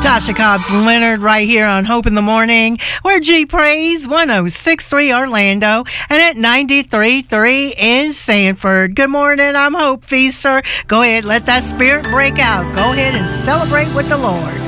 Tasha Cobbs Leonard right here on Hope in the Morning. We're G Praise 106.3 Orlando and at 93.3 in Sanford. Good morning. I'm Hope Feaster. Go ahead, let that spirit break out. Go ahead and celebrate with the Lord.